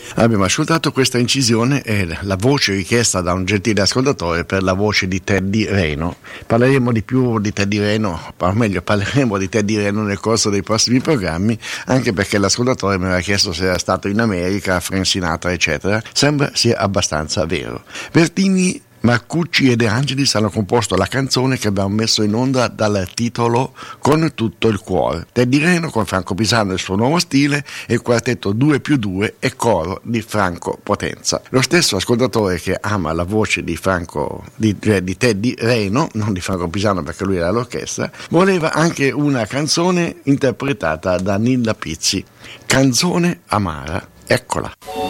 Abbiamo ascoltato questa incisione e la voce richiesta da un gentile ascoltatore per la voce di Teddy Reno. Parleremo di più di Teddy Reno, o meglio parleremo di Teddy Reno nel corso dei prossimi programmi, anche perché l'ascoltatore mi aveva chiesto se era stato in America, Frank Sinatra eccetera. Sembra sia abbastanza vero. Bertini, Marcucci e De Angelis hanno composto la canzone che abbiamo messo in onda dal titolo Con tutto il cuore. Teddy Reno con Franco Pisano e il suo nuovo stile e il quartetto 2+2 e coro di Franco Potenza. Lo stesso ascoltatore che ama la voce di Teddy Reno, non di Franco Pisano perché lui era all'orchestra, voleva anche una canzone interpretata da Nilla Pizzi. Canzone amara. Eccola.